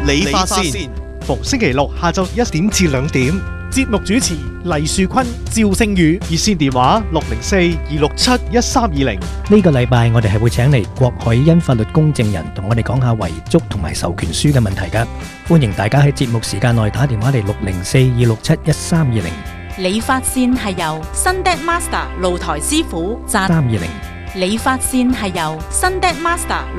理髮線， 逢星期六下晝1點至2點。 節目主持黎樹坤、趙星宇， 熱線電話604-267-1320。 呢個禮拜我哋係會請嚟郭海欣法律公證人同我哋講下遺囑同埋授權書嘅問題㗎。歡迎大家喺節目時間內打電話嚟604-267-1320。 理髮線係由Sundet Master 露台師傅贊。 320。 理髮線係由Sundet Master